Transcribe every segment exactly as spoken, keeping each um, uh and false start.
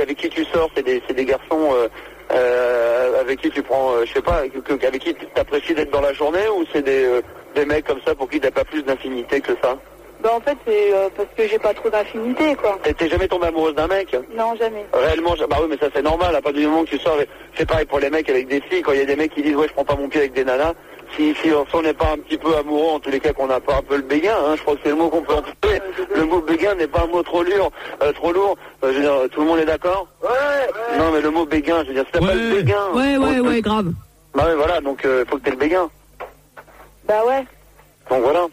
avec qui tu sors, c'est des, c'est des garçons euh, euh, avec qui tu prends, euh, je sais pas, que, que, avec qui tu t'apprécies d'être dans la journée, ou c'est des, euh, des mecs comme ça pour qui t'as pas plus d'infinité que ça? Bah en fait c'est euh, parce que j'ai pas trop d'affinité quoi. T'es jamais tombée amoureuse d'un mec? Non, jamais. Réellement, bah oui, mais ça c'est normal, à partir du moment que tu sors, c'est pareil pour les mecs avec des filles, quand il y a des mecs qui disent ouais je prends pas mon pied avec des nanas, si, si on n'est pas un petit peu amoureux, en tous les cas qu'on n'a pas un peu le béguin, hein, je crois que c'est le mot qu'on peut employer, le mot béguin n'est pas un mot trop lourd, euh, trop lourd, euh, je veux dire, tout le monde est d'accord? Ouais, ouais. Non mais le mot béguin, je veux dire, c'est ouais, pas le béguin. Ouais, ouais, ouais, grave. Bah ouais, voilà, donc il euh, faut que t'aies le béguin. Bah ouais. Donc voilà.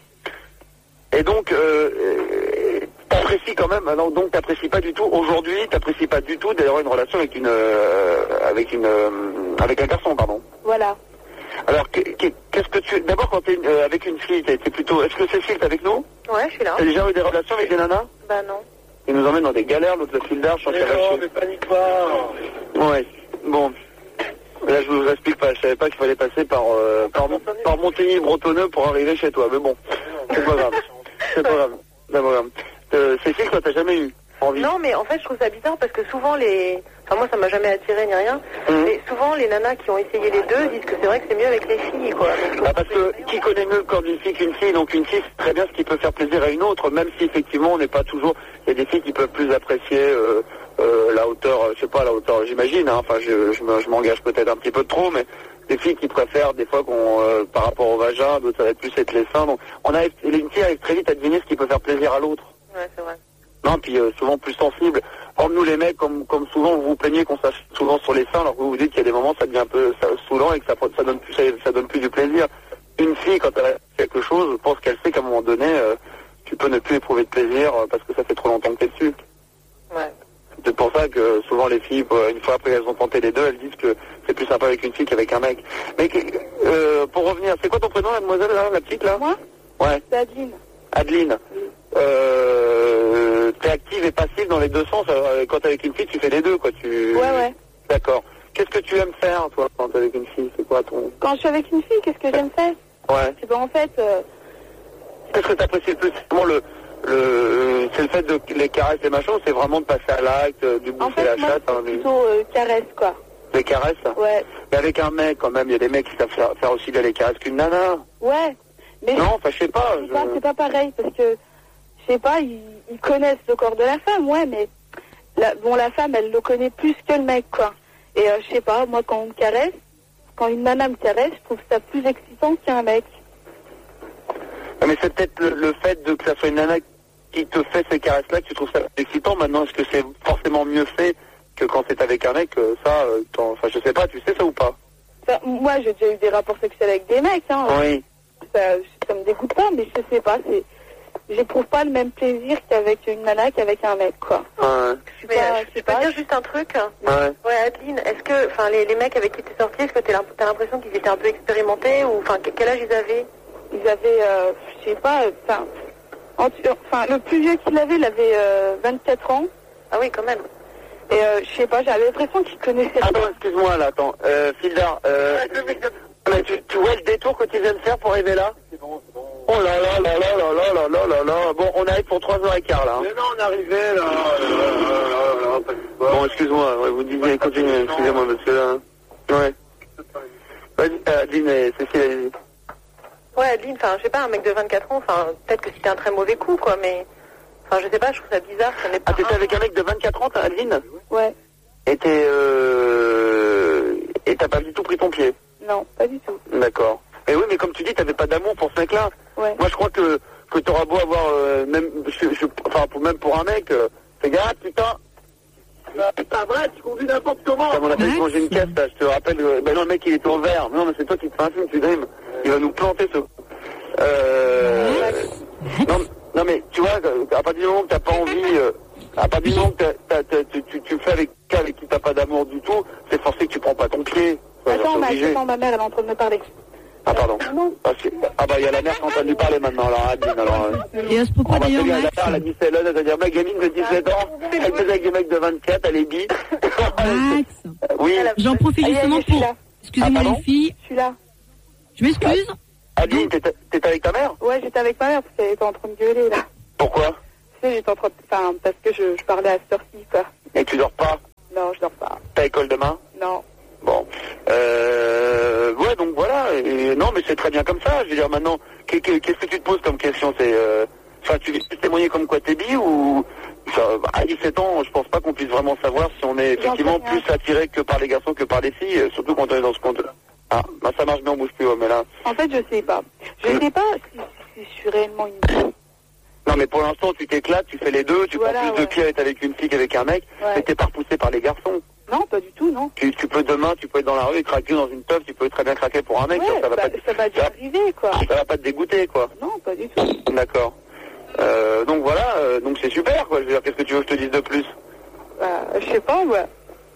Et donc, euh, euh, t'apprécies quand même, alors, donc t'apprécies pas du tout, aujourd'hui, t'apprécies pas du tout d'avoir une relation avec une, euh, avec une, euh, avec un garçon, pardon. Voilà. Alors, qu'est-ce que tu, d'abord quand t'es euh, avec une fille, t'es plutôt, est-ce que Cécile t'es avec nous? Ouais, je suis là. T'as déjà eu des relations avec des nanas? Bah non. Ils nous emmènent dans des galères, l'autre le fil d'art, je suis en train de non, mais panique pas. Ouais, bon. Là, je vous explique pas, je savais pas qu'il fallait passer par, euh, par, par Montigny-Bretonneux pour arriver chez toi, mais bon, c'est pas grave. C'est pas grave. C'est pas grave. Euh, Cécile, toi, t'as jamais eu envie? Non, mais en fait, je trouve ça bizarre parce que souvent les... Enfin, moi, ça m'a jamais attiré ni rien. Mmh. Mais souvent, les nanas qui ont essayé les deux disent que c'est vrai que c'est mieux avec les filles, quoi. Ah, parce que qui connaît mieux le corps d'une fille qu'une fille? Donc, une fille, c'est très bien ce qui peut faire plaisir à une autre, même si, effectivement, on n'est pas toujours... Il y a des filles qui peuvent plus apprécier euh, euh, la hauteur, je sais pas, la hauteur, j'imagine, hein. Enfin, je, je m'engage peut-être un petit peu trop, mais... Des filles qui préfèrent des fois qu'on euh, par rapport au vagin, d'autres ça va être plus être les seins. Donc on arrive, une fille arrive très vite à deviner ce qui peut faire plaisir à l'autre. Ouais, c'est vrai. Non, puis euh, souvent plus sensible. Comme nous les mecs, comme comme souvent vous vous plaignez qu'on sache souvent sur les seins, alors que vous vous dites qu'il y a des moments ça devient un peu ça, saoulant et que ça, ça donne plus ça, ça donne plus du plaisir. Une fille quand elle a quelque chose, je pense qu'elle sait qu'à un moment donné, euh, tu peux ne plus éprouver de plaisir euh, parce que ça fait trop longtemps que t'es dessus. Ouais. C'est pour ça que souvent les filles, une fois après qu'elles ont tenté les deux, elles disent que c'est plus sympa avec une fille qu'avec un mec. Mais euh, pour revenir, c'est quoi ton prénom, mademoiselle, là, la petite, là? Moi? Ouais. C'est Adeline. Adeline. Oui. Euh, t'es active et passive dans les deux sens. Alors, quand t'es avec une fille, tu fais les deux, quoi. Tu... Ouais, ouais. D'accord. Qu'est-ce que tu aimes faire, toi, quand t'es avec une fille? C'est quoi ton... Quand je suis avec une fille, qu'est-ce que j'aime faire? Ouais. C'est ben, en fait... Euh... Qu'est-ce que t'apprécies le plus? C'est vraiment le... Le, c'est le fait de les caresses et machin, ou c'est vraiment de passer à l'acte, du bouffer en fait, la moi, chatte? C'est hein, plutôt euh, caresse, quoi. Les caresses? Ouais. Mais avec un mec, quand même, il y a des mecs qui savent faire, faire aussi bien les caresses qu'une nana. Ouais. Mais non, enfin, je sais pas. C'est je... pas, pas pareil, parce que, je sais pas, ils, ils connaissent le corps de la femme, ouais, mais, la, bon, la femme, elle le connaît plus que le mec, quoi. Et euh, je sais pas, moi, quand on me caresse, quand une nana me caresse, je trouve ça plus excitant qu'un mec. Mais c'est peut-être le, le fait de que ça soit une nana qui te fait ces caresses-là que tu trouves ça excitant. Maintenant, est-ce que c'est forcément mieux fait que quand c'est avec un mec? Ça, euh, enfin, je sais pas, tu sais ça ou pas? Ça, moi, j'ai déjà eu des rapports sexuels avec des mecs, hein. Oui. Ça, ça me dégoûte pas, mais je sais pas, c'est... J'éprouve pas le même plaisir qu'avec une nana qu'avec un mec, quoi. Ouais. Je peux, pas, je peux pas dire juste un truc? Ouais. Ouais, Adeline, est-ce que, enfin, les, les mecs avec qui t'es sorti, est-ce que t'as l'impression qu'ils étaient un peu expérimentés, ou, enfin, quel âge ils avaient? Ils avaient, euh, je sais pas, enfin... Enfin, le plus vieux qu'il avait, il avait euh, vingt-quatre ans. Ah oui, quand même. Et euh, je sais pas, j'avais l'impression qu'il connaissait... Attends, excuse-moi, là, attends. Euh, Fildar, euh... Mais tu, tu vois le détour que tu viens de faire pour arriver là? C'est bon, c'est bon. Oh là là là là là là là là là là. Bon, on arrive pour trois heures et quart, là. Hein. Mais non, on arrivait, là. là, là, là bon, excuse-moi, ouais, vous disiez, continuez, excusez-moi, parce que là... Ouais. Vas-y, Adeline et Cécile, allez-y. Ouais, Adeline, enfin, je sais pas, un mec de vingt-quatre ans, enfin, peut-être que c'était un très mauvais coup, quoi, mais... Enfin, je sais pas, je trouve ça bizarre, ça n'est pas... Ah, t'étais avec un mec de vingt-quatre ans, Adeline? Ouais. Et t'es, euh... Et t'as pas du tout pris ton pied? Non, pas du tout. D'accord. Et oui, mais comme tu dis, t'avais pas d'amour pour ce mec-là. Ouais. Moi, je crois que, que t'auras beau avoir, euh, même, je, je, enfin, pour, même pour un mec, euh, fais gaffe, putain. Putain, bref, tu conduis n'importe comment. Ça, on a fait manger une caisse, là, je te rappelle, euh, ben non, le mec, il est au vert. Non, mais c'est toi qui te fais un film, tu drimes. Il va nous planter, ce... Euh... Non, non, mais, tu vois, à partir du moment que t'as pas envie, euh, à partir du moment que t'as, t'as, tu, tu, tu fais avec quelqu'un avec qui t'as pas d'amour du tout, c'est forcé que tu prends pas ton pied. Attends, ma, attends, ma mère, elle est en train de me parler. Ah, pardon. Non. Ah, ah bah, il y a la mère qui est en train de lui parler maintenant, alors, Adeline, alors... Euh... Et à ce propos, d'ailleurs, Max... Elle a dit celle-là, elle va dire, ma gamine de dix-sept ans, elle faisait avec des mecs de vingt-quatre, elle est bi. Max. Oui. J'en profite justement allez, pour... Excusez-moi, ah, les filles. Je suis là. Je m'excuse. Adeline, t'étais avec ta mère? Ouais, j'étais avec ma mère, parce qu'elle était en train de gueuler, là. Pourquoi? Tu sais, j'étais en train de... Enfin, parce que je, je parlais à cette heure-ci, quoi. Et tu dors pas? à l'école demain? Non. Bon. Euh, ouais, donc voilà. Et, non, mais c'est très bien comme ça. Je veux dire, maintenant, qu'est-ce que tu te poses comme question? C'est, euh, enfin, tu veux témoigner comme quoi t'es bi ou... Ça, à dix-sept ans, je pense pas qu'on puisse vraiment savoir si on est effectivement plus attiré que par les garçons que par les filles, surtout quand on est dans ce compte. Ah, bah ça marche bien, on bouge plus, ouais, mais là... En fait, je sais pas. Je Hum. sais pas si, si je suis réellement une fille. Non, mais pour l'instant, tu t'éclates, tu fais les deux, tu Voilà, prends plus ouais. de pied à être avec une fille qu'avec un mec, Ouais. mais t'es pas repoussé par les garçons. Non, pas du tout, non. Tu, tu peux demain, tu peux être dans la rue et craquer dans une teuf, tu peux très bien craquer pour un mec, Ouais, ça, ça va bah, pas te... ça va déjà ça- arriver, quoi. ça va pas te dégoûter, quoi. Non, pas du tout. D'accord. Euh, donc voilà, euh, donc c'est super, quoi. Je veux dire, qu'est-ce que tu veux que je te dise de plus? Bah, je sais pas, ouais.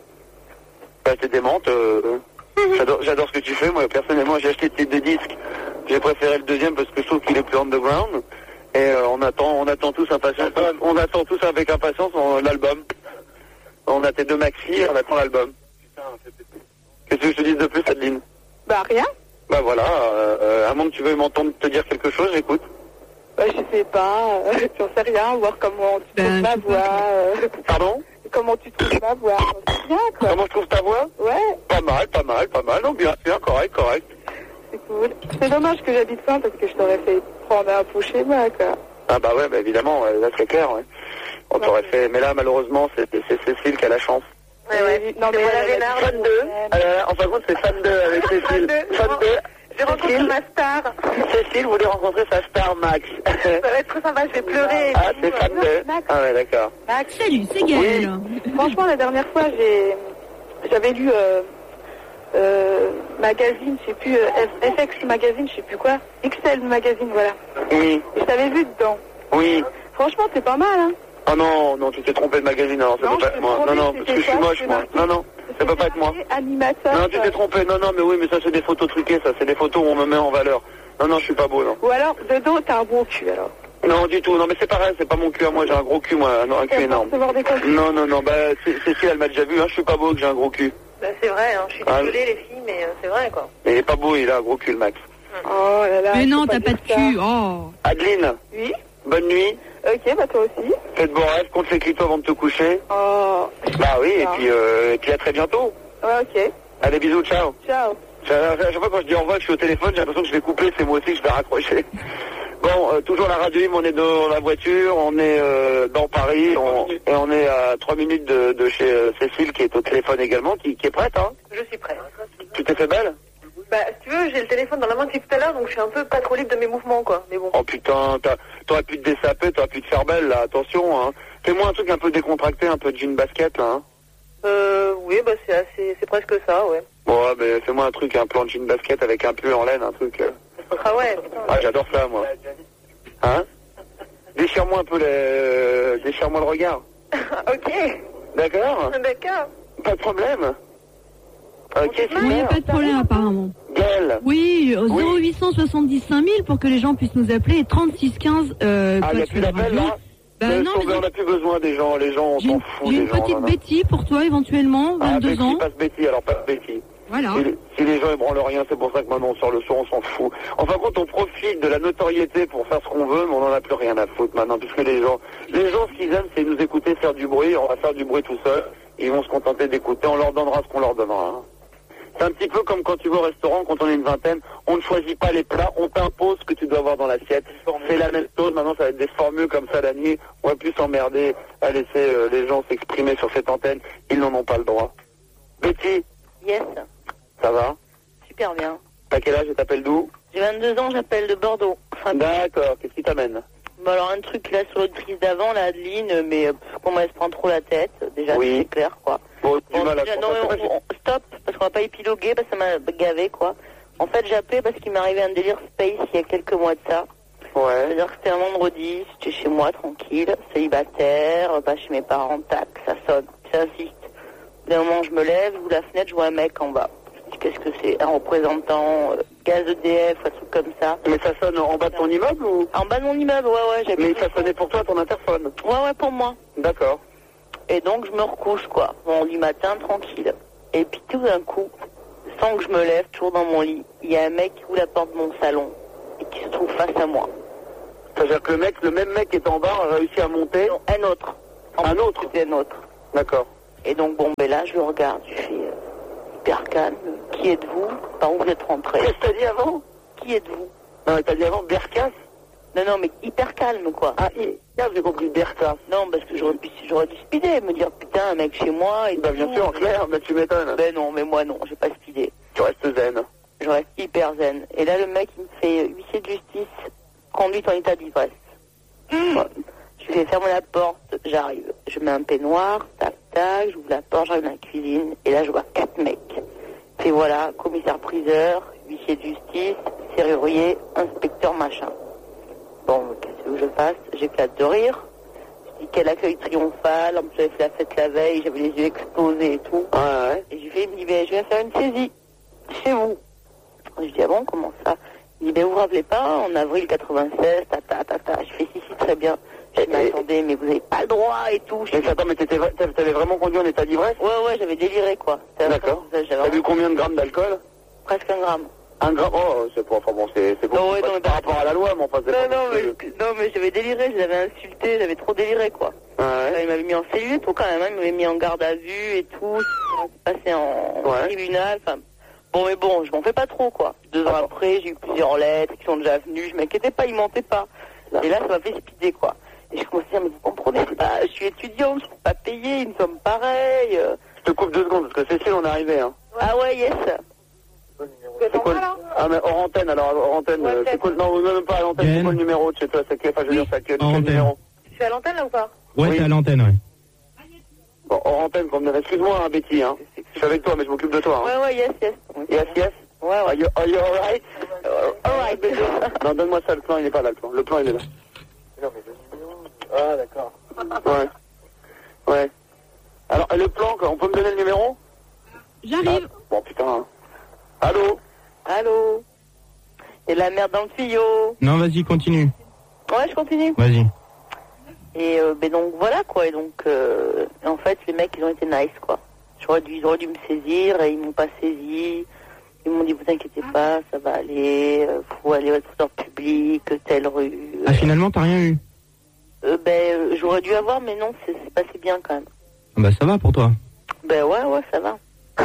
Bah, t'es démente. Euh, j'adore, j'adore ce que tu fais. Moi, personnellement, j'ai acheté tes deux disques. J'ai préféré le deuxième parce que je trouve qu'il est plus underground. Et euh, on attend, on attend tous impatience. On attend tous avec impatience euh, l'album. On a tes deux maxi et on attend l'album. Qu'est-ce que je te dise de plus, Adeline? Bah, rien. Bah voilà. Euh, euh, à moins que tu veuilles m'entendre te dire quelque chose, j'écoute. Bah, je sais pas. Euh, j'en sais rien. Voir comment tu Ben, trouves ma je sais pas. voix. euh, Pardon? comment tu trouves ma voix. C'est bien, quoi. Comment je trouve ta voix? Ouais, Pas mal, pas mal, pas mal. Non, bien, bien, correct, correct. c'est cool. C'est dommage que j'habite loin parce que je t'aurais fait prendre un pot chez moi, quoi. Ah bah ouais, bah évidemment, ouais, là c'est clair, ouais. On t'aurait fait, mais là malheureusement c'est c'est Cécile qui a la chance. Ouais, ouais. Non, mais C'est moi la elle a vénard. du Fan deux. Euh, en fin de compte c'est fan deux avec Cécile. Fan deux. J'ai rencontré ma star. Cécile voulait rencontrer sa star Max. Ça va être trop sympa, je vais pleurer. Ah c'est fan deux. Max. Ah ouais d'accord. Max, Salut, c'est Gaël. franchement, la dernière fois, j'ai, j'avais lu euh, euh, magazine, je sais plus, euh, F- FX magazine, je sais plus quoi, X L magazine, voilà. Oui, Et je t'avais vu dedans. oui. Franchement, c'est pas mal, hein. Oh non, non, tu t'es trompé de magazine, alors ça Non, peut pas je être te moi. Non, promets, non, parce que c'était je suis quoi, moche c'est moi. marqué. Non, non, ça peut pas être moi. Animateur. Non, tu t'es trompé. Non, non, mais oui, mais ça c'est des photos truquées, ça, c'est des photos où on me met en valeur. Non, non, je suis pas beau, non. Ou alors, dedans, t'as un beau cul, alors. Non, du tout. Non, mais c'est pareil, c'est pas mon cul à moi, j'ai un gros cul, moi, un, un cul Pour énorme. recevoir des compliments. Non, non, non, bah, c'est- Cécile, elle m'a déjà vu, hein, je suis pas beau, que j'ai un gros cul. Bah, c'est vrai, hein. Je suis Ah, désolée, les filles, mais euh, c'est vrai, quoi. Mais il est pas beau, il a un gros cul, le Max. Oh là là. Mais faut non, t'as pas dire de ça. cul. Oh. Adeline, Oui. bonne nuit. Ok, bah toi aussi. Faites beaux rêves, compte les clitos avant de te coucher. Oh. Bah oui, et Ah. puis, euh, et puis à très bientôt. Ouais, ok. Allez, bisous, ciao. Ciao. À chaque fois quand je dis au revoir, que je suis au téléphone, j'ai l'impression que je vais couper, c'est moi aussi que je vais raccrocher. Bon, euh, toujours la radio libre, on est dans la voiture, on est euh, dans Paris, on, et on est à trois minutes de, de chez euh, Cécile qui est au téléphone également, qui, qui est prête, hein. Je suis prête. Tu t'es fait belle? Bah, si tu veux, j'ai le téléphone dans la main depuis tout à l'heure, donc je suis un peu pas trop libre de mes mouvements, quoi. Mais bon. Oh putain, t'as- t'aurais pu te dessaper, t'aurais pu te faire belle, là, attention, hein. Fais-moi un truc un peu décontracté, un peu de jean basket, là, hein. Euh, oui, bah, c'est assez, c'est presque ça, ouais. Bon, ouais, mais fais-moi un truc, un plan de jean basket avec un pull en laine, un truc... euh. Ah ouais, putain. Ah, j'adore ça, moi. Hein? Déchire-moi un peu le... Déchire-moi le regard. Ok. D'accord? D'accord. Pas de problème. Ok, Oui, super. pas de problème apparemment. Gaël. Oui, au Oui. zéro huit cent soixante-dix cinq mille pour que les gens puissent nous appeler et trente-six quinze euh, Ah, il n'y a code plus sur la d'appel, radio. là? Bah Laisse non, tomber, mais on n'a plus besoin des gens. Les gens, on j'ai s'en une, fout j'ai des une gens. petite là, là. Betty pour toi éventuellement, Ah, vingt-deux Betty, ans. passe Betty, alors passe Betty. Voilà. Si, si les gens ils branlent rien, c'est pour ça que maintenant on sort le son, on s'en fout. Enfin, quand on profite de la notoriété pour faire ce qu'on veut, mais on n'en a plus rien à foutre maintenant, puisque les gens, les gens, ce qu'ils aiment, c'est nous écouter faire du bruit. On va faire du bruit tout seul. Ils vont se contenter d'écouter. On leur donnera ce qu'on leur donnera. hein. C'est un petit peu comme quand tu vas au restaurant, quand on est une vingtaine, on ne choisit pas les plats, on t'impose ce que tu dois avoir dans l'assiette. C'est la même chose, maintenant ça va être des formules comme ça la nuit, on va plus s'emmerder à laisser euh, les gens s'exprimer sur cette antenne, ils n'en ont pas le droit. Betty, Yes. ça va? Super bien. T'as quel âge et t'appelles d'où? J'ai vingt-deux ans, j'appelle de Bordeaux. Enfin, D'accord, qu'est-ce qui t'amène? bah alors un truc là sur l'autrice d'avant, la Adeline, mais euh, pff, comment elle se prend trop la tête, déjà Oui. c'est clair quoi. Bon, du Bon, mal à déjà, non, comprendre. mais on- on- stop, parce qu'on va pas épiloguer, parce que ça m'a gavé quoi. En fait j'ai appelé parce qu'il m'est arrivé un délire space il y a quelques mois de ça. Ouais, C'est-à-dire que c'était un vendredi, j'étais chez moi tranquille, célibataire, pas chez mes parents, tac, ça sonne, ça insiste. D'un moment je me lève, j'ouvre la fenêtre, je vois un mec en bas. Je dis qu'est-ce que c'est? Un représentant, euh, gaz E D F, un truc comme ça. mais ça sonne en bas de ton immeuble ou? En bas de mon immeuble, ouais ouais, j'avais... Mais ça sonnait pour toi ton interphone? Ouais ouais, pour moi. D'accord. Et donc je me recouche quoi, mon lit matin tranquille. Et puis tout d'un coup, sans que je me lève, toujours dans mon lit, il y a un mec qui ouvre la porte de mon salon et qui se trouve face à moi. C'est-à-dire que le mec, le même mec qui est en bas a réussi à monter? Non, un autre. En Un plus, autre? C'était un autre. D'accord. Et donc, bon, ben là, je le regarde, je fais euh, hyper calme. Qui êtes-vous? Par où vous êtes rentré? Qu'est-ce que t'as dit avant? Qui êtes-vous? Non, mais t'as dit avant Berkas? Non, non, mais hyper calme, quoi. Ah, hier, j'ai compris Berkas. Non, parce que j'aurais pu, j'aurais dû speeder, me dire, putain, un mec chez moi. Et bah, bien tout. sûr, en clair, mais tu m'étonnes. Ben non, mais moi, non, j'ai pas speedé. Tu restes zen. Je reste hyper zen. Et là, le mec, il me fait huissier de justice, conduite en état d'ivresse. Mmh. Je lui fais fermer la porte, j'arrive. Je mets un peignoir, tac, tac, j'ouvre la porte, j'arrive dans la cuisine, et là, je vois quatre mecs. Et voilà, commissaire-priseur, huissier de justice, serrurier, inspecteur, machin. Bon, qu'est-ce que je fasse? J'éclate de rire. Je dis quel accueil triomphal, en plus j'avais fait la fête la veille, j'avais les yeux explosés et tout. Ouais, ouais. Et je lui fais, il me dit, ben, je viens faire une saisie chez vous. Je dis, ah bon, comment ça? Il dit, ben, vous vous rappelez pas, en avril quatre-vingt-seize, ta, ta, ta, ta. Je fais, si, si, très bien. Je dis, mais attendez, mais vous n'avez pas le droit et tout. Je mais attends, mais t'étais, t'avais vraiment conduit en état d'ivresse? Ouais, ouais, j'avais déliré, quoi. D'accord. T'as vu combien de grammes d'alcool? Presque un gramme. Un gramme? Oh, c'est pas, enfin bon, c'est, c'est bon. Non, ouais, non, mais par rapport à la loi, mais enfin, c'est non, pas. Non, mais, non, mais j'avais déliré, je l'avais insulté, j'avais trop déliré, quoi. Ouais. Enfin, il m'avait mis en cellule, tout quand même, hein, il m'avait mis en garde à vue et tout, passé en ouais. tribunal, enfin. Bon, mais bon, je m'en fais pas trop, quoi. Deux ans après, j'ai eu plusieurs lettres qui sont déjà venues, je m'inquiétais pas, ils mentaient pas. Là. Et là, ça m'a fait speeder, quoi. Et je commençais à dire, mais vous comprenez pas, je suis étudiante, je peux pas payer, nous sommes pareils. Je te coupe deux secondes, parce que Cécile, on est arrivé, hein. Ah ouais, yes. C'est quoi le... Ah, mais hors antenne, alors, hors antenne, ouais, c'est quoi le... Non, même pas à l'antenne, c'est quoi le numéro de chez toi? C'est quel, enfin, je veux dire, c'est quel numéro? Tu suis à l'antenne, là, ou pas? Ouais, oui. T'es à l'antenne, ouais. Bon, hors antenne, comme excuse-moi, hein, Betty, hein. Je suis avec toi, mais je m'occupe de toi, hein. Ouais, ouais, yes, yes. Yes, yes? Ouais, ouais. Are you, are you alright? Uh, alright. Non, donne-moi ça, le plan, il n'est pas là, le plan. Le plan, il est là. Non, mais ah, d'accord. Ouais. Ouais. Alors, le plan, on peut me donner le numéro? J'arrive. Ah, bon, putain. Allô? Allô? Il y a de la merde dans le tuyau. Non, vas-y, continue. Ouais, je continue. Vas-y. Et euh, ben donc voilà, quoi. Et donc, euh, en fait, les mecs, ils ont été nice, quoi. J'aurais dû, ils auraient dû me saisir et ils m'ont pas saisi. Ils m'ont dit, vous inquiétez pas, ça va aller. Euh, faut aller au transport public, telle rue. Euh... Ah, finalement, t'as rien eu? Euh, ben, euh, j'aurais dû avoir, mais non, c'est, c'est passé bien, quand même. Ah bah, ça va pour toi. Ben ouais, ouais, ça va.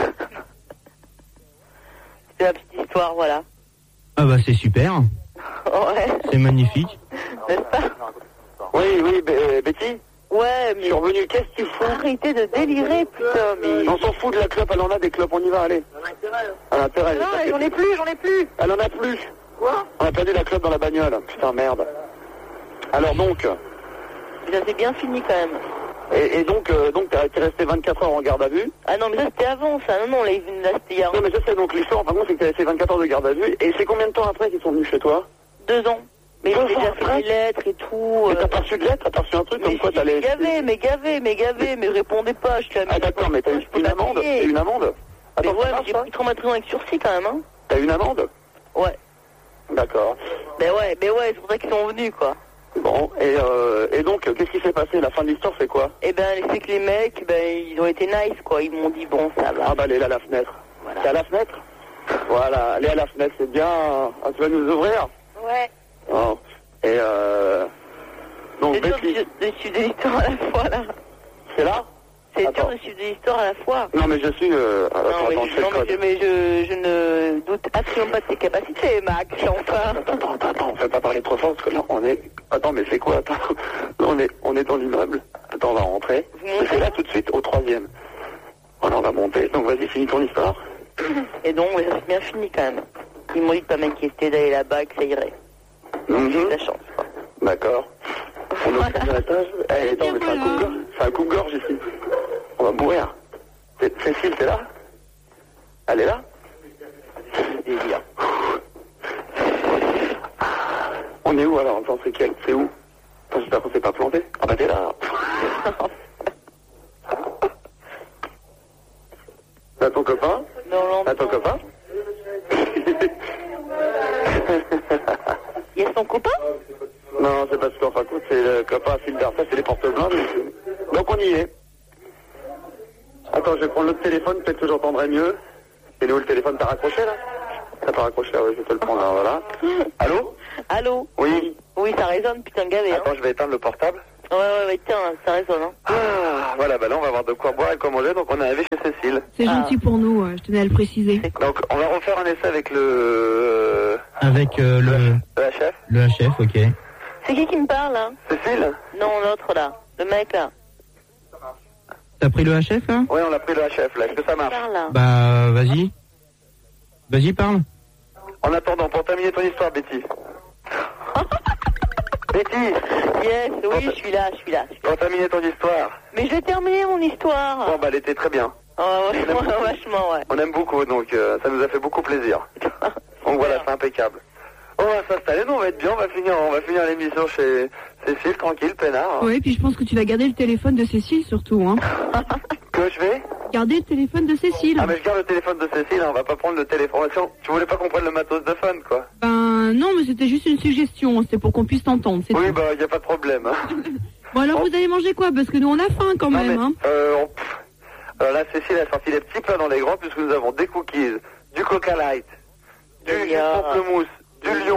C'était la petite histoire, voilà. Ah bah, c'est super. Ouais. C'est magnifique. N'est-ce pas? Oui, oui, B- Betty? Ouais, mais... Je suis revenu, qu'est-ce que tu fous? Arrêtez de délirer, putain, mais... On s'en fout de la clope, elle en a des clopes, on y va, allez. À l'intérêt. Non, j'en ai plus, j'en ai plus. Elle en a plus. Quoi? On a perdu la clope dans la bagnole. Putain, merde. Alors donc... Ça s'est bien fini, quand même. Et, et donc, euh, donc t'es resté vingt-quatre heures en garde à vue? Ah non, mais ça, c'était avant, ça. Non, non, là, là c'était hier. Non, mais ça, c'est donc l'histoire, en fin de compte, c'est que t'es resté vingt-quatre heures de garde à vue. Et c'est combien de temps après qu'ils sont venus chez toi? Deux ans. Mais j'ai déjà après fait des lettres et tout. Mais euh... t'as pas reçu de lettres? T'as pas reçu un truc mais comme quoi si, t'allais... Mais gavé, mais gavé, mais gavé, mais répondez pas, je suis à... Ah d'accord, mais t'as eu une amende? T'as eu une amende? Mais Attends, ouais, mais j'ai pris trois mois de prison avec sursis quand même, hein. T'as eu une amende? Ouais. D'accord. Ben ouais, ben ouais, c'est pour ça qu'ils sont venus, quoi. Bon, et, euh, et donc, qu'est-ce qui s'est passé? La fin de l'histoire, c'est quoi? Eh ben, c'est que les mecs, ben, ils ont été nice, quoi. Ils m'ont dit, bon, ça va. Ah bah, elle est là, à la fenêtre. Voilà. C'est à la fenêtre? Voilà, elle est à la fenêtre, c'est bien. Ah, tu vas nous ouvrir? Ouais. Oh. Et euh... Donc, c'est dur Betty... de, de suivre des histoires à la fois, là. C'est là? C'est Attends. dur de suivre des histoires à la fois. Non, mais je suis... Euh... Non, Attends, mais, attends, je, je fais non le code. mais, je, mais je, je ne doute absolument pas de tes capacités, Max, enfin. Attends, attends, attends, on fait pas parler trop fort, parce que là, on est... Attends, mais c'est quoi? Attends, là, on est, on est dans l'immeuble. Attends, on va rentrer. C'est là, tout de suite, au troisième. Voilà, on va monter. Donc, vas-y, finis ton histoire. Et donc, ça s'est bien fini, quand même. Ils m'ont dit de pas m'inquiéter, d'aller là-bas, que ça irait. Mm-hmm. J'ai eu de la chance, quoi. D'accord. On est au premier étage. Eh, attends, mais c'est un coupe-gorge. C'est un coupe-gorge ici. On va mourir. C'est- Cécile, t'es là? Elle est là? Délire. On est où alors? Attends, c'est quel? C'est où? Attends, j'espère qu'on s'est pas planté. Ah bah t'es là. T'as ton copain? Non, non, T'as ton non. copain? Il y a son copain? Non, c'est parce qu'en fin de compte, c'est le copain fil d'art. Ça, c'est les portes blanches. Donc on y est. Attends, je vais prendre l'autre téléphone, peut-être que j'entendrai mieux. Et où le téléphone? T'as raccroché là? T'as pas raccroché? Ah oui, je vais te le prendre là, voilà. Allô? Allô? Oui. Oui, ça résonne, putain, gavé, hein. Attends, je vais éteindre le portable. Ouais, ouais, ouais, tiens, ça résonne, hein. Ah, voilà, bah là, on va avoir de quoi boire et quoi manger, donc on est arrivé chez Cécile. C'est Ah. gentil pour nous, euh, je tenais à le préciser. Donc, on va refaire un essai avec le... Avec euh, le, le H F. le H F, ok. C'est qui qui me parle, là? Cécile? Non, l'autre, là. Le mec, là. T'as pris le H F, là? Oui, on a pris le H F, là. Est-ce que ça marche? Parle, là. Bah, vas-y. Vas-y, parle. En attendant, pour terminer ton histoire, Betty. Betty, Yes, oui, je suis là, je suis là. je suis là. pour terminer ton histoire. Mais je vais terminer mon histoire. Bon, bah, elle était très bien. Oh, ouais, ouais, vachement, ouais. On aime beaucoup, donc euh, ça nous a fait beaucoup plaisir. Donc voilà, c'est impeccable. On va s'installer, nous on va être bien, on va finir, on va finir l'émission chez Cécile, tranquille, peinard. Oui, puis je pense que tu vas garder le téléphone de Cécile surtout, hein. Que je vais Garder le téléphone de Cécile. Ah mais je garde le téléphone de Cécile, hein, on va pas prendre le téléphone. Tu voulais pas qu'on prenne le matos de fun, quoi. Ben non, mais c'était juste une suggestion, c'était pour qu'on puisse t'entendre, c'est Oui, tout. bah y a pas de problème. Hein. Bon alors Oh. vous allez manger quoi? Parce que nous on a faim quand Non, même, mais, hein. euh, on- pff, euh, là Cécile a sorti les petits plats dans les grands puisque nous avons des cookies, du Coca Light, du jus de Génial. pamplemousse, du lion,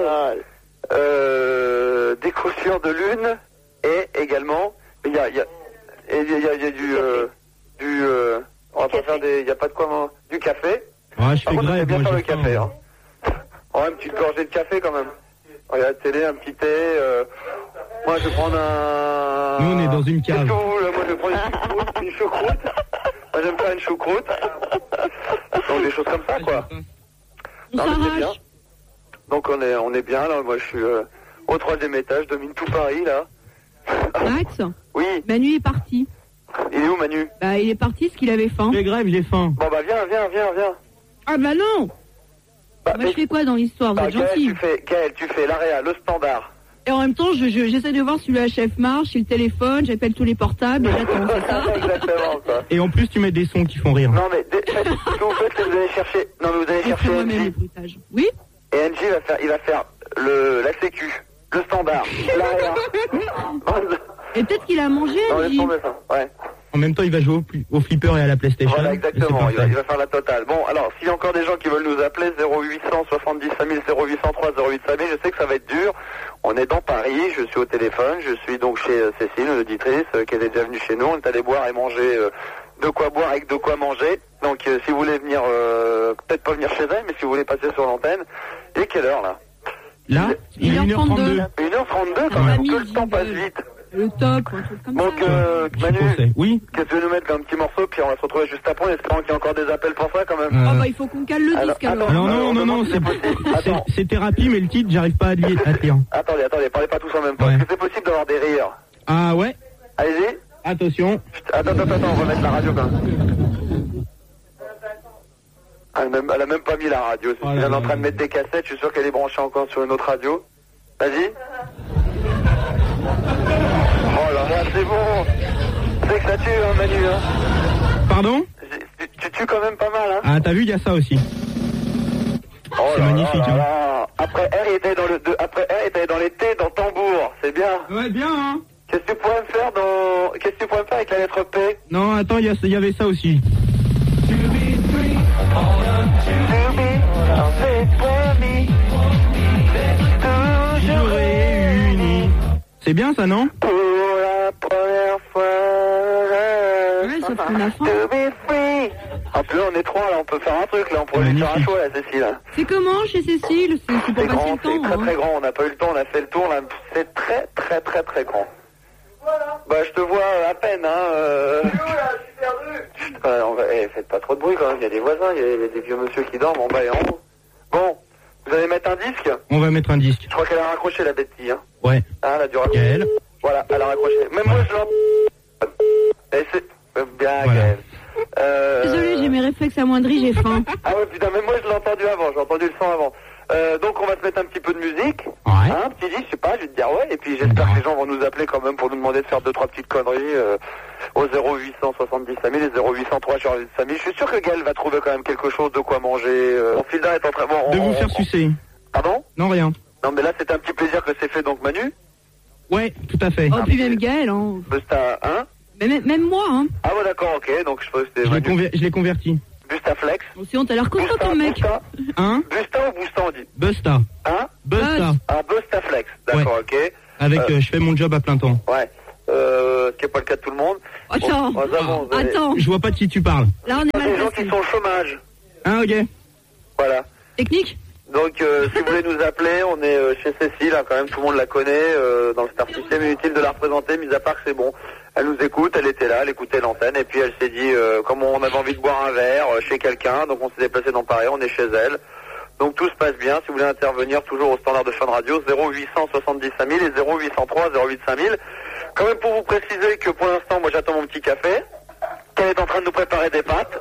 euh, des chaussures de lune et également il y a, il y a, et il y a, il y a- il y a du, euh, du, euh, on va pas faire des, il y a pas de quoi, man- du café. Ouais, je Par fais contre, c'est grève, bien moi, faire le j'ai faim. café, hein. Oh, une petite gorgée de café quand même. Regarde la télé, un petit thé. Euh... Moi, je vais prendre un. Nous, on est dans une Qu'est-ce cave. que vous voulez? Moi, je vais prendre une choucroute. Une choucroute. Moi, j'aime faire une choucroute. Donc des choses comme ça, quoi. On Non, mais c'est bien. s'arrache. Donc on est, on est bien là. Moi, je suis euh, au troisième étage, je domine tout Paris là. Max, Oui. Manu est parti. Il est où, Manu? Bah il est parti parce qu'il avait faim. Je fais grève, j'ai faim. Bon bah viens, viens, viens, viens. Ah bah non. Bah, Moi je fais quoi dans l'histoire? Vous bah, êtes Gaël, gentil. tu fais, Gaël, tu fais l'Aréa, le standard. Et en même temps, je, je- j'essaie de voir si le H F marche, si le téléphone, j'appelle tous les portables, et j'attends, c'est ça. Exactement, quoi. Et en plus, tu mets des sons qui font rire. Non mais dès- faites- ce que vous faites, c'est que vous allez chercher. Non mais vous allez J'ai chercher fait moi-même le N J. bruitage. Oui. Et N J va faire, il va faire le la sécu, le standard, l'Aréa. Et peut-être qu'il a mangé, Non, laisse Angie. tomber ça. Ouais. En même temps, il va jouer au, pli- au flipper et à la PlayStation. Voilà, Et c'est exactement. Il va, parfait. il va faire la totale. Bon, alors, s'il y a encore des gens qui veulent nous appeler, zéro huit cent soixante-dix cinq mille, zéro huit cent trois, zéro huit cinq mille, je sais que ça va être dur. On est dans Paris, je suis au téléphone, je suis donc chez euh, Cécile, l'auditrice, euh, qui était déjà venue chez nous. On est allé boire et manger, euh, de quoi boire avec de quoi manger. Donc, euh, si vous voulez venir, euh, peut-être pas venir chez elle, mais si vous voulez passer sur l'antenne, il est quelle heure là? Là, il est une heure trente-deux. une heure trente-deux quand On a même, mis que le le temps passe jingle. vite. Le top, un truc comme Donc, ça. euh, Je Manu, pensais. Oui. qu'est-ce que tu veux nous mettre comme petit morceau, puis on va se retrouver juste après, en espérant qu'il y a encore des appels pour ça quand même. Euh, Ah bah il faut qu'on cale le alors, disque alors. attends. Alors non, non, non, demande si c'est c'est possible. Attends. c'est- c'est thérapie, mais le titre, j'arrive pas à lire. À lire. Attendez, attendez, parlez pas tous en même temps. Ouais. Est-ce que c'est possible d'avoir des rires? Ah ouais. Allez-y. Attention. Attends, attends, attends, on va mettre la radio quand même. Elle a même, elle a même pas mis la radio. Oh là Elle est là en train là de mettre des cassettes, je suis sûr qu'elle est branchée encore sur une autre radio. Vas-y. Oh là là, c'est bon. C'est que ça tue, hein, Manu. Hein. Pardon? Tu, tu tues quand même pas mal, hein. Ah, t'as vu, il y a ça aussi. Oh C'est là magnifique, là hein. là. Après R, il était dans le, de- après R, il était dans les T, dans tambour. C'est bien. Ouais, bien, hein. Qu'est-ce que tu pourrais me faire dans, qu'est-ce que tu pourrais me faire avec la lettre P? Non, attends, il y, a- il y avait ça aussi. Toujours réunis. C'est bien ça, non? Pour la première fois. Ouais, sauf qu'on a faim. To be free. En plus, on est trois, là, on peut faire un truc, là, on pourrait lui faire un Magnifique. choix, là, Cécile. C'est comment chez Cécile? C'est c'est pour C'est passer grand, le c'est temps. très hein. très grand, on n'a pas eu le temps, on a fait le tour, là, c'est très très très très grand. Bah, je te vois à peine, hein. Euh... Chut, ouais, on va... eh, faites pas trop de bruit, quand même, il y a des voisins, il y, a- il y a des vieux monsieur qui dorment en bas et en haut. Bon, vous allez mettre un disque? On va mettre un disque. Je crois qu'elle a raccroché, la Betty, hein. Ouais. Ah, elle a dû raccrocher. Gaël. Voilà, elle a raccroché. Même moi, je l'entends. Et c'est... euh, Bien, Voilà. Gaël. Euh... Désolée, j'ai mes réflexes amoindris, j'ai faim. Ah ouais, putain, même moi, je l'ai entendu avant, j'ai entendu le son avant. Euh, donc, on va se mettre un petit peu de musique. Ouais. Hein, un petit disque, je sais pas, je vais te dire ouais. Et puis, j'espère que les gens vont nous appeler quand même pour nous demander de faire deux, trois petites conneries euh, au zéro huit cent soixante-dix cinq mille et zéro huit cent trois cinq mille. Je suis sûr que Gaël va trouver quand même quelque chose de quoi manger. Euh, mon fil d'art est en train... Bon, De on- vous on- faire sucer. Pardon? Non, rien. Non, mais là, c'est un petit plaisir que c'est fait, donc Manu. Ouais, tout à fait. Oh, puis même Gaël, hein. Busta, hein? Mais même, même moi, hein. Ah ouais, d'accord, ok, donc je pense que c'était Je l'ai Manu. conver- je l'ai converti. Bustaflex. Bon, sinon, t'as l'air content, ton mec. Busta, Hein? Busta ou Busta, on dit? Busta. Hein? Busta. Ah, Bustaflex, d'accord, ok. Avec, Euh, euh, je fais mon job à plein temps. Ouais. euh, ce qui n'est pas le cas de tout le monde. Attends, Bon, bon, bon, vous avez- attends. Je vois pas de qui tu parles. Là, on est des mal gens qui placés. sont au chômage. Ah, ok. Voilà. Technique? Donc, euh, si vous voulez nous appeler, on est euh, chez Cécile, hein, quand même, tout le monde la connaît, euh, dans le Star System, inutile de la représenter, mis à part que c'est bon. Elle nous écoute, elle était là, elle écoutait l'antenne, et puis elle s'est dit, euh, comme on avait envie de boire un verre euh, chez quelqu'un, donc on s'est déplacé dans Paris, on est chez elle. Donc tout se passe bien, si vous voulez intervenir, toujours au standard de Fun Radio, zéro huit cent soixante-dix cinq mille et zéro huit cent trois zéro huit cinq mille. Quand même pour vous préciser que pour l'instant, moi j'attends mon petit café, qu'elle est en train de nous préparer des pâtes.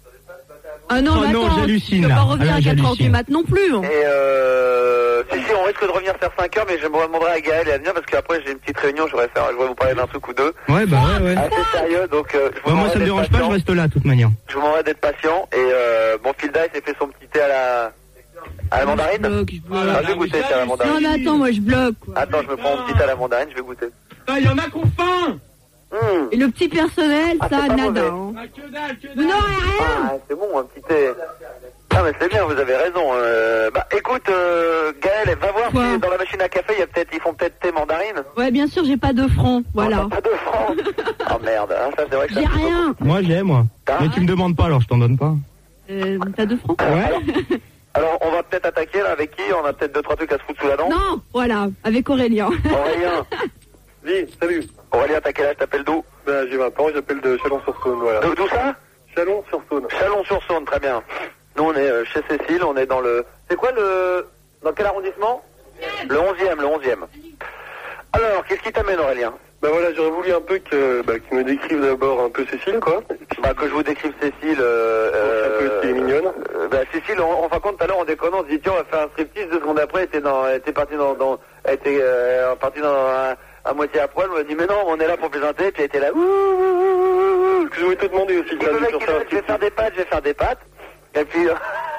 Ah non, Oh mais non, attends, j'hallucine, tu peux là. pas revenir Ah là, à quatre heures du j'hallucine. mat non plus. hein. Et euh, si, si, on risque de revenir faire cinq heures, mais je me demanderai à Gaël et à venir parce qu'après j'ai une petite réunion, je voudrais faire, je voudrais vous parler d'un truc ou deux. Ouais, bah ouais, ouais. Assez sérieux, donc euh, je vous Ouais, moi, demanderai ça me d'être dérange pas, je patient. reste là, de toute manière. Je vous demanderai d'être patient. Et euh, bon, Phil Dice s'est fait son petit thé à la, à la Je mandarine. bloque, je bloque. Ah, je vais goûter thé à la Non, mandarine. mais attends, moi je bloque. Quoi. Attends, je me prends mon petit thé à la mandarine, je vais goûter. Il y en a qu'on faim. Mmh. Et le petit personnel, Ah, ça, c'est pas nada. mauvais. hein. Ah, que dalle, que Vous n'aurez rien. Ah, c'est bon, un petit thé. Ah, mais c'est bien, vous avez raison. Euh, bah, écoute, euh, Gaël, va voir Quoi si dans la machine à café, il y a peut-être, ils font peut-être thé mandarine. Ouais, bien sûr, j'ai pas de francs. Voilà. Pas de francs. Oh merde, hein, ça c'est vrai que ça J'ai me fait rien. Moi, j'ai, moi. T'as Mais tu me demandes pas, alors je t'en donne pas. Euh, T'as deux francs? Ouais. Alors, on va peut-être attaquer là avec qui? On a peut-être deux trois trucs à se foutre sous la dent. Non, voilà, avec Aurélien. Aurélien. Dis, salut. Aurélien, t'as quel âge? T'appelles d'où? Ben, j'ai vingt ans, j'appelle de Chalon-sur-Saône, voilà. D'où d'où ça? Chalon-sur-Saône. Chalon-sur-Saône, très bien. Nous, on est euh, chez Cécile, on est dans le... C'est quoi le... Dans quel arrondissement? Le onzième, le onzième. Alors, qu'est-ce qui t'amène, Aurélien? Ben voilà, j'aurais voulu un peu que, bah, qu'ils me décrivent d'abord un peu Cécile, quoi. Et puis, Bah, que je vous décrive Cécile... Euh, un peu ce qui est mignonne. euh, bah, Cécile, on, on fin compte tout à l'heure, en déconnant, on se dit, tiens, on va faire un striptease. Deux secondes après, elle était, dans, elle était partie dans... dans elle était euh, partie dans un, à moitié à poil. On m'a dit, mais non, on est là pour plaisanter. Puis elle était là... Ouh, ouh, ouh, ouh. Je voulais te demander aussi, Et le mec, sur il ça. veut, je vais faire des pâtes, je vais faire des pâtes. Et puis, euh,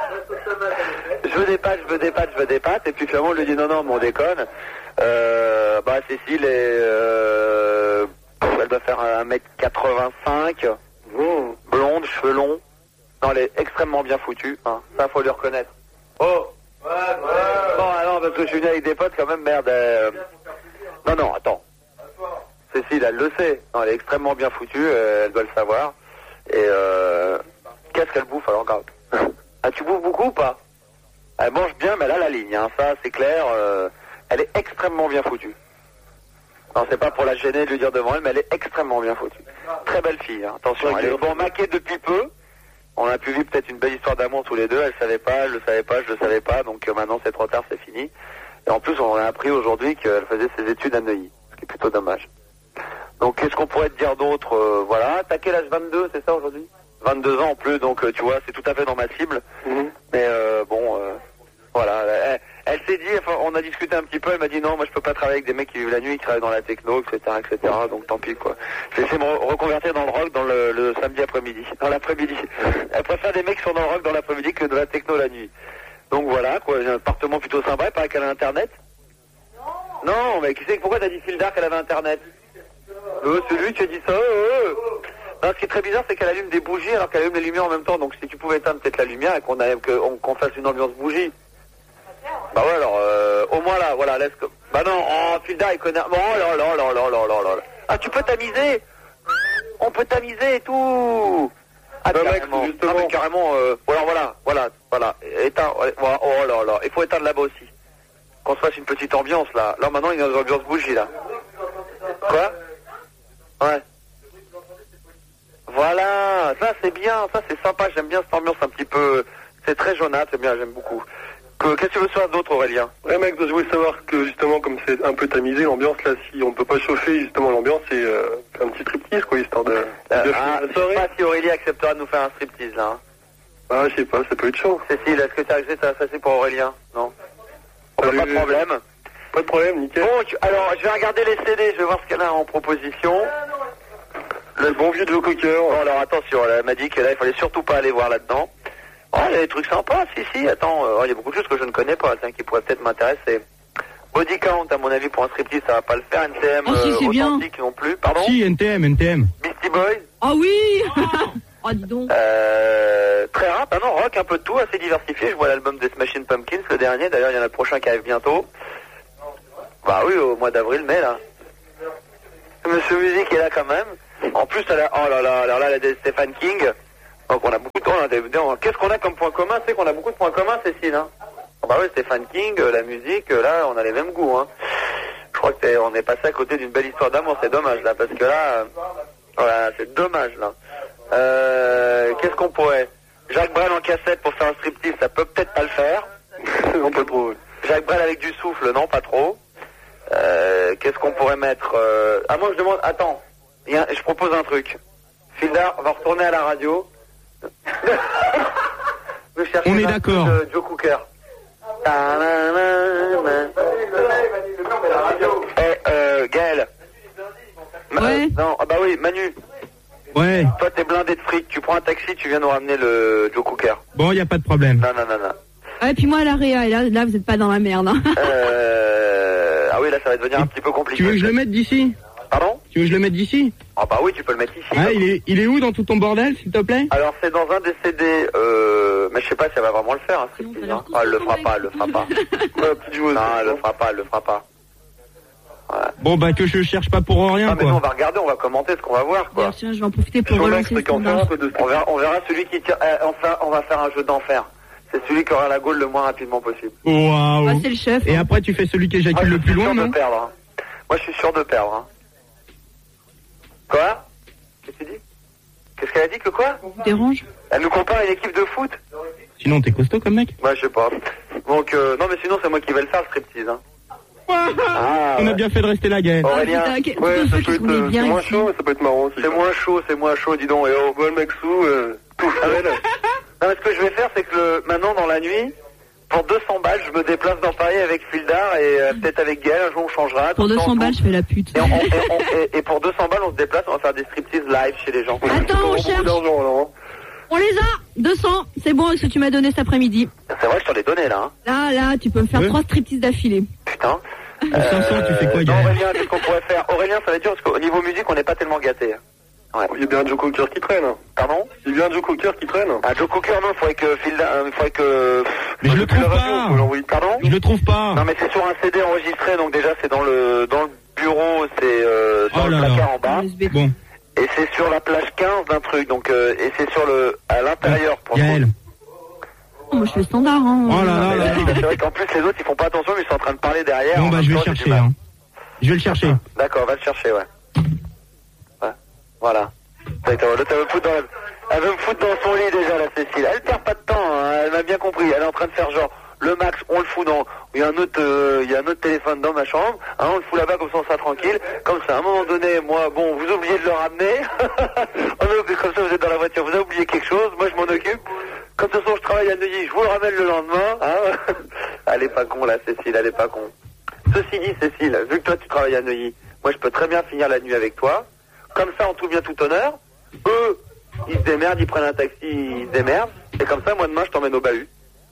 je veux des pâtes, je veux des pâtes, je veux des pâtes. Et puis finalement, on lui dit non, non, mais on déconne. Euh, bah, Cécile est, euh, elle doit faire un mètre quatre-vingt-cinq, Mmh. blonde, cheveux longs. Non, elle est extrêmement bien foutue, hein. Ça, faut lui reconnaître. Oh! Bon, alors, parce que je suis venu avec des potes, quand même, merde. euh, Non, non, attends. Cécile, elle le sait. Non, elle est extrêmement bien foutue, euh, elle doit le savoir. Et euh, qu'est-ce qu'elle bouffe alors, grave. Ah, tu bouffes beaucoup ou pas? Elle mange bien, mais elle a la ligne, hein. Ça, c'est clair. euh, Elle est extrêmement bien foutue. Non, c'est pas pour la gêner de lui dire devant elle, mais elle est extrêmement bien foutue. Très belle fille, hein. Attention, elle est bon maquée depuis peu. On a pu vivre peut-être une belle histoire d'amour tous les deux. Elle savait pas, je le savais pas, je le savais pas. Donc euh, maintenant, c'est trop tard, c'est fini. Et en plus, on a appris aujourd'hui qu'elle faisait ses études à Neuilly, ce qui est plutôt dommage. Donc, qu'est-ce qu'on pourrait te dire d'autre? euh, Voilà, t'as quel âge? Vingt-deux, c'est ça aujourd'hui? Vingt-deux ans en plus, donc euh, tu vois, c'est tout à fait dans ma cible. Mmh. Mais euh, bon, euh, voilà. Elle, elle s'est dit, enfin, on a discuté un petit peu, elle m'a dit non, moi je peux pas travailler avec des mecs qui vivent la nuit, qui travaillent dans la techno, et cetera, et cetera. Donc tant pis, quoi. J'ai essayé de me re- reconvertir dans le rock dans le, le samedi après-midi, dans l'après-midi. Elle préfère des mecs qui sont dans le rock dans l'après-midi que de la techno la nuit. Donc voilà, quoi, j'ai un appartement plutôt sympa, il paraît qu'elle a Internet. Non, non, mais qui sait, pourquoi t'as dit Phil Dark, elle avait Internet? Euh, c'est lui qui a dit ça, euh. Non, ce qui est très bizarre, c'est qu'elle allume des bougies alors qu'elle allume les lumières en même temps. Donc si tu pouvais éteindre peut-être la lumière et qu'on a- que- on- qu'on fasse une ambiance bougie. Bah ouais, alors, euh, au moins là, voilà, laisse... Bah non, oh, Phil Dark, il connaît... Oh là là là là là là là. Ah, tu peux tamiser? On peut tamiser et tout. Ah, Bah, mec, carrément. justement. Ah, mais carrément, euh... alors voilà, voilà, voilà. Éteins, ouais, voilà. Oh là là, il faut éteindre là-bas aussi. Qu'on se fasse une petite ambiance, là. Là, maintenant, il y a une ambiance bougie, là. Quoi? Ouais. Voilà, ça c'est bien, ça c'est sympa, j'aime bien cette ambiance un petit peu, c'est très jaunâtre, c'est bien, j'aime beaucoup. Que, qu'est-ce que tu veux savoir d'autre, Aurélien? Ouais, mec, je voulais savoir que, justement, comme c'est un peu tamisé, l'ambiance, là, si on peut pas chauffer, justement, l'ambiance, c'est euh, un petit striptease, quoi, histoire de... de Euh, finir ah, la je soirée. sais pas si Aurélie acceptera de nous faire un striptease, là. Hein. Ah, je sais pas, ça peut être chaud. Cécile, est-ce que tu as accepté ça, ça c'est pour Aurélien? Non? Euh, Pas de problème. Pas de problème, nickel. Bon, tu- alors, je vais regarder les C D, je vais voir ce qu'elle a en proposition. Le bon vieux Joe Cocker. Bon, alors attention, elle m'a dit que là, il fallait surtout pas aller voir là-dedans. Oh, il y a des trucs sympas, si, si, attends, euh, oh, il y a beaucoup de choses que je ne connais pas, tiens, qui pourraient peut-être m'intéresser. Body Count, à mon avis, pour un striptease, ça va pas le faire. N T M, Oh, si, c'est bien. authentique non plus. Pardon? Si, N T M, N T M. Beastie Boys, Ah oui. Oh, dis donc. euh, très rap, ah non, rock, un peu de tout, assez diversifié. Je vois l'album des Smashing Pumpkins, le dernier, d'ailleurs, il y en a le prochain qui arrive bientôt. Bah oui, au mois d'avril, mai, là. Monsieur Musique est là quand même. En plus, elle a, oh là là, alors là, elle a des Stephen King. Donc on a beaucoup de... on a des- Qu'est-ce qu'on a comme point commun? C'est qu'on a beaucoup de points communs, Cécile. Hein. Oh bah oui, Stephen King, euh, la musique, euh, là, on a les mêmes goûts. Hein. Je crois que t'es- on est passé à côté d'une belle histoire d'amour. C'est dommage là, parce que là, euh, voilà, c'est dommage là. Euh, Qu'est-ce qu'on pourrait? Jacques Brel en cassette pour faire un striptease, ça peut peut-être pas le faire. Non, pas trop. Jacques Brel avec du souffle, non, pas trop. Euh, Qu'est-ce qu'on pourrait mettre euh... Ah, moi je demande, attends, il y a- je propose un truc. Fildar va retourner à la radio. Me chercher On est un d'accord. truc de Joe Cooker. Eh, euh, Gaël. Ma- Ouais. euh, non, ah bah oui, Manu. Ouais. Toi, t'es blindé de fric. Tu prends un taxi, tu viens nous ramener le Joe Cooker. Bon, y a pas de problème. Non, non, non, non. Ah, et puis moi à la réa, et là, là vous êtes pas dans la merde. Hein. Euh... Ah oui, là, ça va devenir un petit peu compliqué. Tu veux que je le mette d'ici? Pardon? Tu veux que je le mette d'ici? Ah bah oui, tu peux le mettre ici. Ah, il est, il est où dans tout ton bordel, s'il te plaît? Alors c'est dans un des C D, euh, mais je sais pas si elle va vraiment le faire, hein, Sinon, striptease, t'as l'air hein. Ah, elle le fera content, pas, elle le fera pas. Ouais, petite joueuse. Non, elle le fera pas, elle le fera pas. Bon, bah, que je cherche pas pour rien, Non mais nous on quoi. va regarder, on va commenter ce qu'on va voir, quoi. D'ailleurs, tiens, je vais en profiter pour Sur relancer le l'axe, quand on fait un standard. peu de On verra, on verra celui qui tire, euh, enfin, on va faire un jeu d'enfer. C'est celui qui aura la gaule le moins rapidement possible. Bah, Waouh. c'est le chef. Et hein. après, tu fais celui qui Moi, éjacule je le suis plus sûr loin, de non? perdre, hein. Moi je suis sûr de perdre, hein. Quoi? Qu'est-ce que tu dis? Qu'est-ce qu'elle a dit que quoi? Ça vous dérange? Elle nous compare à une équipe de foot? Sinon, t'es costaud comme mec. Ouais, je sais pas. Donc, euh, non mais sinon c'est moi qui vais le faire, le striptease, hein. Ah, On a ouais. bien fait de rester là, Gaël. Aurélien, Ah, putain, Ouais, tout ça ceux peut qui être, se euh, roulaient bien c'est moins ici. chaud, mais ça peut être marrant aussi. c'est moins chaud, c'est moins chaud, dis donc, et oh. Bon, le mec sous, euh, tout fait. Non, mais ce que je vais faire, c'est que le, maintenant, dans la nuit, pour deux cents balles, je me déplace dans Paris avec Fildar et euh, peut-être avec Gaël, un jour on changera. Pour tout deux ça, cents on balles, tourne. je fais la pute. Et, on- et on- et- et pour deux cents balles, on se déplace, on va faire des striptease live chez les gens. Attends, on Beaucoup cherche. d'argent, alors, hein. On les a deux cents, c'est bon avec ce que tu m'as donné cet après-midi. C'est vrai, je t'en ai donné là. Hein. Là, là, tu peux me faire Ouais. trois striptease d'affilée. Putain. Pour cinq cents, tu fais quoi, non, Gaël? Aurélien, qu'est-ce qu'on pourrait faire? Aurélien, ça va être dur parce qu'au niveau musique, on n'est pas tellement gâtés. Il y a bien un Joe Cocker qui traîne. hein. Pardon? Il y a bien un Joe Cocker qui traîne. Un Joe Cooker, non, il faudrait que Fildar, euh, il faudrait que... Mais je le Depuis trouve la radio, pas. on peut l'envoyer. Pardon? Je le trouve pas. Non mais c'est sur un C D enregistré, donc déjà c'est dans le dans le bureau, c'est euh, dans Oh le là placard là. en bas, U S B. Bon, et c'est sur la plage quinze d'un truc, donc euh, et c'est sur le à l'intérieur. Pour Gaël. Oh, moi, je fais standard. Hein. Oh là là là. C'est vrai qu'en plus les autres ils font pas attention, mais ils sont en train de parler derrière. Bon, En bah, même je vais temps, le j'ai du chercher, mal. hein. Je vais le chercher. D'accord, va le chercher, ouais. Ouais, voilà. Putain, l'autre, elle veut me foutre dans la- elle veut me foutre dans son lit déjà, la Cécile. Elle perd pas de temps, hein, elle m'a bien compris. Elle est en train de faire genre, le max, on le fout dans, il y a un autre, euh, il y a un autre téléphone dans ma chambre, hein, on le fout là-bas comme ça on sera tranquille. Comme ça, à un moment donné, moi, bon, vous oubliez de le ramener. On a oublié, comme ça vous êtes dans la voiture, vous avez oublié quelque chose, moi je m'en occupe. Comme ce soir je travaille à Neuilly, je vous le ramène le lendemain, hein. Elle est pas con, la Cécile, elle est pas con. Ceci dit, Cécile, vu que toi tu travailles à Neuilly, moi je peux très bien finir la nuit avec toi. Comme ça, en tout bien tout honneur. Eux, ils se démerdent, ils prennent un taxi, ils se démerdent. Et comme ça, moi demain, je t'emmène au bahut.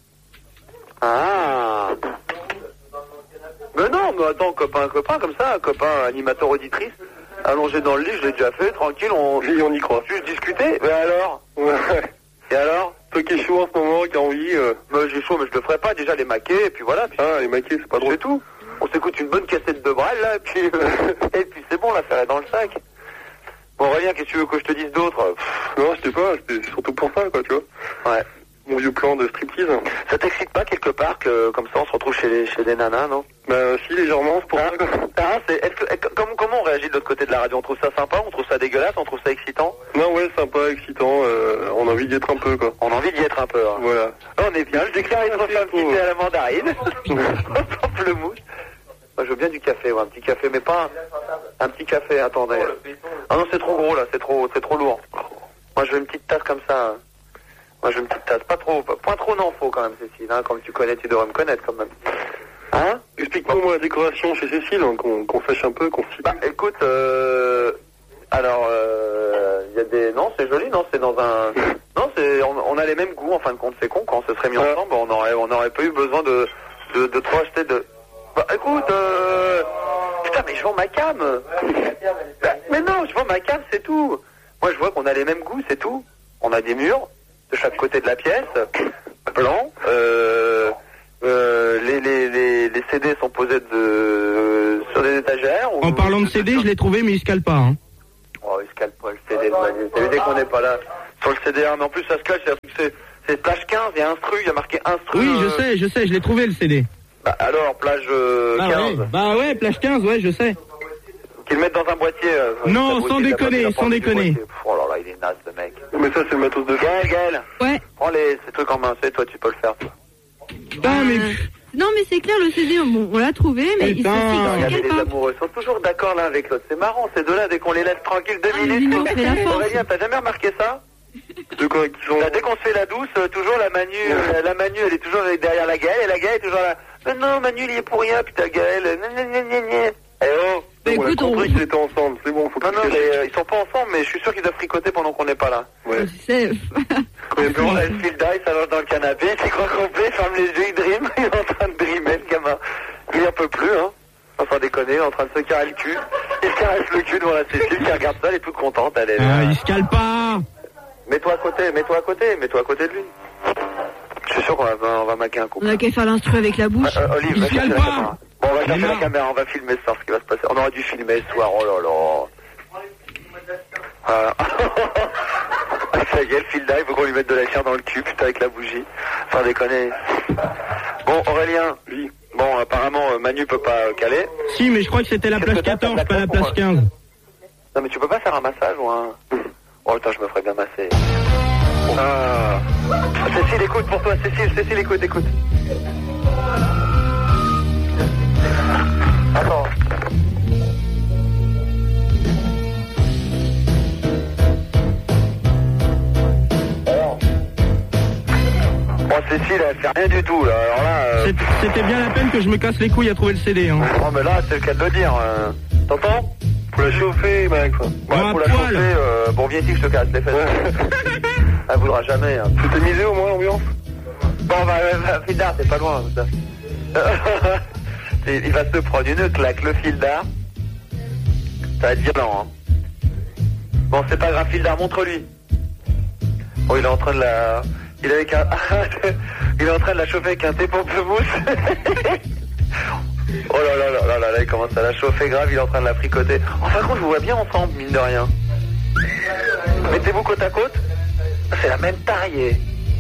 Ah. Mais non, mais attends, copain, copain, comme ça, copain, animateur auditrice, allongé dans le lit, je l'ai déjà fait, tranquille, on... Oui, on y croit. Juste discuter. Mais alors? Ouais. Et alors? Toi qui es chaud en ce moment, qui a envie. Euh... Bah, j'ai chaud, mais je le ferai pas, déjà les maquer, et puis voilà. Puis Ah, les maquets, c'est pas je drôle. fais tout. On s'écoute une bonne cassette de Brel, là, et puis, euh, et puis c'est bon, l'affaire est dans le sac. Bon, Aurélien, qu'est-ce que tu veux que je te dise d'autre? Pff, Non, je sais pas, c'était surtout pour ça, quoi, tu vois. Ouais. Mon vieux plan de striptease. Ça t'excite pas quelque part que, comme ça, on se retrouve chez, les, chez des nanas, non? Bah, si, légèrement, c'est pour Hein ça, quoi. Ah, c'est, est-ce que, est- comment, comment on réagit de l'autre côté de la radio? On trouve ça sympa, on trouve ça dégueulasse, on trouve ça excitant? Non, ouais, sympa, excitant, euh, on a envie d'y être un peu, quoi. On a envie d'y être un peu, hein. Voilà. Là, on est bien, je déclare une fois un petit thé à la mandarine. Pamplemousse. Moi, je veux bien du café, ouais, un petit café, mais pas un, un petit café, attendez. Ah non, c'est trop gros, là, c'est trop, c'est trop lourd. Moi, je veux une petite tasse comme ça. hein. Moi, je veux une petite tasse, pas trop, pas, pas trop n'en faut quand même, Cécile, hein, comme tu connais, tu devrais me connaître quand même. Hein? Explique-moi, moi, la décoration chez Cécile, hein, qu'on qu'on sache un peu, qu'on se situe. Bah, écoute, euh, alors, euh, il y a des, non, c'est joli, non, c'est dans un, non, c'est, on, on a les mêmes goûts, en fin de compte, c'est con, quand on se serait mis Ouais. ensemble, on aurait, on aurait pas eu besoin de, de, de trop acheter de, bah, écoute, euh, putain, mais je vends ma cam. Bah, mais non, je vends ma cam, c'est tout. Moi, je vois qu'on a les mêmes goûts, c'est tout. On a des murs de chaque côté de la pièce, blanc, euh, euh, les, les, les, les C D sont posés de, euh, sur des étagères ou... En parlant de C D, je l'ai trouvé, mais il se cale pas. Hein. Oh, il se cale pas le C D de Manu. T'as vu dès qu'on n'est pas là sur le C D un, mais en plus ça se cache, c'est, c'est plage quinze, il y a instru, il y a marqué instru. Oui, je euh... sais, je sais, je l'ai trouvé le C D. Bah alors, plage euh, bah quinze. Ouais. Bah ouais, plage quinze, ouais, je sais. Qu'ils le mettent dans un boîtier. Euh, non, sans déconner, sans déconner. Oh là là, il est naze ce mec. Mais ça, c'est le matos de Gaël, Gaël. Ouais. Prends les, ces trucs en main, c'est toi, tu peux le faire, toi. Putain, mais... Euh, non, mais c'est clair, le C D, bon, on l'a trouvé, mais il se Regardez, les pas. amoureux sont toujours d'accord l'un avec l'autre. C'est marrant, ces deux-là, dès qu'on les laisse tranquilles deux Ah, minutes. dis donc, c'est la force. Aurélien, t'as jamais remarqué ça? De quoi qu'ils sont... Là, dès qu'on se fait la douce, euh, toujours la Manu, euh, la Manu, elle est toujours derrière la Gaëlle, et la Gaëlle est toujours là. Mais non, Manu, il y est pour rien, putain, Gaëlle. Gna, gna, gna, gna. Eh oh. Bah, on a écoute, on... compris qu'ils étaient ensemble, c'est bon, faut Non, pas non, se mais cacher. euh, ils sont pas ensemble, mais je suis sûr qu'ils doivent fricoter pendant qu'on n'est pas là. Ouais. Tu sais... Et puis on a le fil d'ail, il s'allonge dans le canapé, il croit complet, il ferme les yeux, il dream, il est en train de dreamer, le gamin. Il en peut plus, hein. Sans déconner, il est en train de se carrer le cul. Il se caresse le cul devant la Cécile qui regarde ça, elle est toute contente, elle est là. Ah, il se cale pas. Mets-toi à côté, mets-toi à côté, mets-toi à côté de lui. Je suis sûr qu'on va, on va maquer un coup. On a qu'à faire l'instru avec la bouche. Euh, Olive, Il va se chercher cale la pas. caméra. Bon, on va chercher Mais la non. caméra, on va filmer ce soir, ce qui va se passer. On aurait dû filmer ce soir, oh là là. Voilà. Ah, ça y est, le fil d'ail, il faut qu'on lui mette de la chair dans le cul, putain, avec la bougie. Sans déconner. Bon, Aurélien, Oui. bon, apparemment, euh, Manu peut pas euh, caler. Si, mais je crois que c'était la Qu'est-ce plage que t'as, quatorze, t'as pas la la plage pour- quinze. Non, mais tu peux pas faire un massage ou un... Oh, putain, je me ferais bien masser. Ah. Cécile, écoute, pour toi, Cécile, Cécile, écoute, écoute. Attends. Alors. Bon, Cécile, elle fait rien du tout, là. Alors là... Euh... C'est- C'était bien la peine que je me casse les couilles à trouver le C D. Hein. Non, mais là, c'est le cas de le dire. euh. T'entends? Faut la chauffer, Max. Ouais, Bon, pour à la poil. chauffer, euh, bon, viens ici, je te casse les fesses. Elle voudra jamais. Hein. Tu t'es misé au moins, l'ambiance? Bon, bah, bah fil d'art, c'est pas loin, ça. Il va se prendre une claque, le fil d'art. Ça va être violent, hein. Bon, c'est pas grave, fil d'art, montre-lui. Oh, il est en train de la... Il est avec un... il est en train de la chauffer avec un thé pamplemousse. Oh là là là là là là, il commence à la chauffer grave, il est en train de la fricoter. En fin de compte, je vous vois bien ensemble, mine de rien. Mettez-vous côte à côte. C'est la même taille.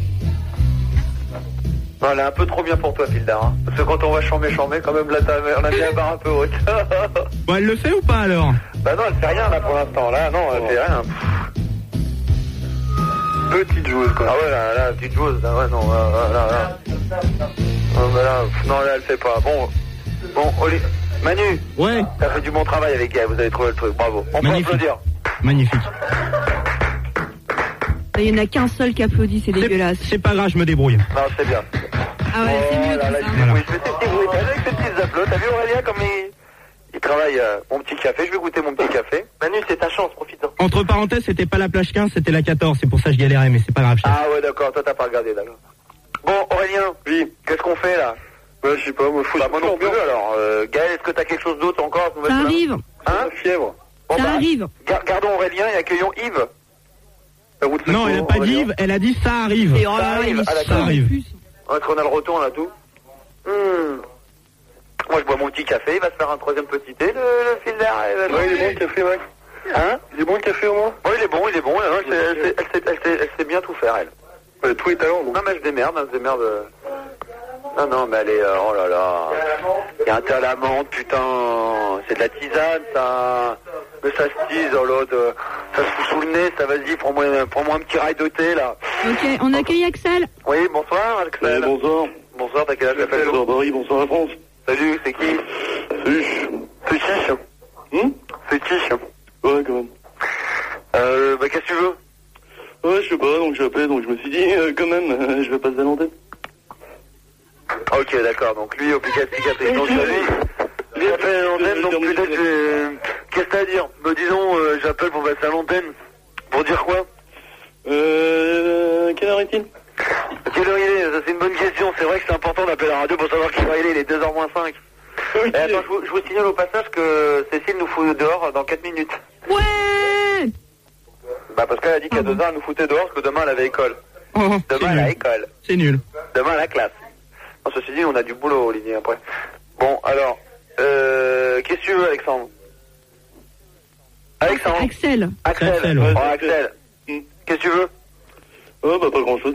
Non, elle est un peu trop bien pour toi, Fildar. Hein. Parce que quand on va chambrer, chambrer, quand même, là, t'as- on a mis la barre un peu haute. Bon, elle le fait ou pas alors? Bah non, elle fait rien, là, pour l'instant. Là, non, elle fait rien. Petite joueuse, quoi. Ah ouais, là, là, petite joueuse, là, ouais, non, là, là, là. là. Non, mais là, pff, non, là, elle fait pas. Bon, bon, Oli... Manu, Ouais, t'as fait du bon travail avec elle, vous avez trouvé le truc, bravo. On peut Magnifique. applaudir. magnifique. Il n'y en a qu'un seul qui applaudit, c'est C'est- dégueulasse. C'est pas grave, je me débrouille. Non, c'est bien. Ah ouais, c'est mieux Oh là là, comme il ça. se débrouille. Je fais ces petits bruits, t'as vu avec ces petits applaudissements. T'as vu Aurélien comme il... Il travaille euh, mon petit café, je vais goûter mon petit café. Manu, c'est ta chance, profite-en. Entre parenthèses, c'était pas la plage quinze, c'était la quatorze. C'est pour ça que je galérais, mais c'est pas grave. chef. Ah ouais, d'accord, toi t'as pas regardé, d'accord. Bon, Aurélien, Oui. qu'est-ce qu'on fait là? Ouais, je sais pas, moi, faut Bah moi non plus, alors. Euh, Gaël, est-ce que t'as quelque chose d'autre encore à nous Ça mettre là arrive, Hein? La fièvre. Bon, ça bah, arrive. gar- Gardons Aurélien et accueillons Yves. La route Non, elle a pas dit Yves, elle a dit ça arrive. Et oh là Ça là, arrive, il est à la chiant, en arrive. plus. Est-ce qu'on a le retour là tout Hmm. Moi je bois mon petit café, il va se faire un troisième petit thé, le, le fil d'air. Ouais, il est bon le café, Max. Hein? Il est bon le café au moins? Oui, il est bon, il est bon. Elle, elle, sait- elle, sait- elle, sait- elle, sait- elle sait bien tout faire, elle. Elle a tous les talents, donc. Non, mais elle se démerde, elle se démerde. Non, non, mais elle est... euh, oh là là. Il y a un thé à la menthe, putain. C'est de la tisane, ça. Mais ça se tise, oh là, de... ça se fout sous le nez, ça, vas-y, prends-moi prends-moi un petit rail de thé, là. Ok, on accueille Axel. Oui, bonsoir, Axel. Ouais, bonsoir. Bonsoir, t'as quel âge, t'appelles Bonsoir Paris, bonsoir la France. Salut, c'est qui? Salut. C'est Chiche. Hum C'est Chiche. Ouais, quand même. Euh, bah, qu'est-ce que tu veux? Ouais, je sais pas, donc j'appelle, donc je me suis dit, euh, quand même, euh, je vais passer à l'antenne. Ok, d'accord, donc lui, obligatoire cicatrice. Donc, lui, lui appelle à l'antenne, donc peut-être, euh, qu'est-ce que t'as à dire? Bah, disons, euh, j'appelle pour passer à l'antenne. Pour dire quoi? Euh, quelle heure est-il? Quelle heure il est? Ça, c'est une bonne question. C'est vrai que c'est important d'appeler la radio pour savoir quelle heure il est. Il est deux heures moins cinq. Ok. Et attends, je vous, je vous signale au passage que Cécile nous fout dehors dans quatre minutes. Ouais. Bah, parce qu'elle a dit qu'à deux heures, elle nous foutait dehors parce que demain, elle avait école. Oh, c'est Demain, elle a nul. école. C'est nul. Demain, à la classe. Bon, ceci dit, on a du boulot, Olivier, après. Bon, alors, euh, qu'est-ce que tu veux, Alexandre? Alexandre Axel. Axel, Axel, ouais. ouais. Oh, Axel. Qu'est-ce que tu veux? Oh, bah, pas grand chose.